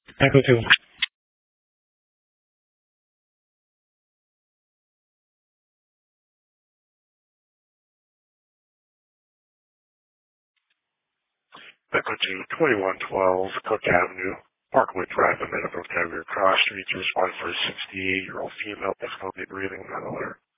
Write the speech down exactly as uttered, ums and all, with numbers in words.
Echo two. Echo two, twenty-one twelve Cook Avenue, Parkwood Drive, Amanda Brook Avenue, Cross Street. Respond for a sixty-eight-year-old female, difficulty breathing, mental alert.